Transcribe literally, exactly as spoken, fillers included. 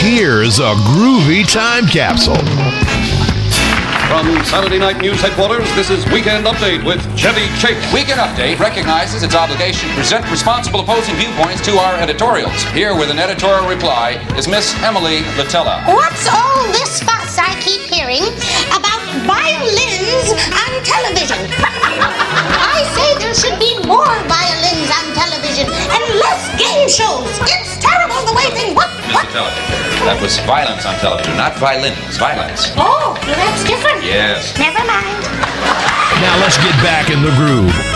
Here's a groovy time capsule. From Saturday Night News headquarters, this is Weekend Update with Chevy Chase. Weekend Update recognizes its obligation to present responsible opposing viewpoints to our editorials. Here with an editorial reply is Miss Emily Latella. What's all this fuss I keep hearing about violins on television? I say there should be more violins on television and less game shows. It's terrible the way things... What? Miss What? Latella, that was violence on television, not violins, violence. Oh, well, that's different. Yes. Never mind. Now let's get back in the groove.